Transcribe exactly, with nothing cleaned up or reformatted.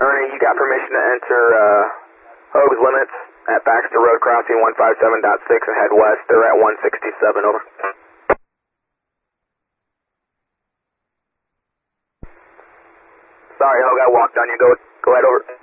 Ernie, you got permission to enter uh, Hoag's limits at Baxter Road crossing one five seven point six and head west. They're at one sixty-seven, over. Sorry, Hoag, I walked on you. Go, go ahead, over.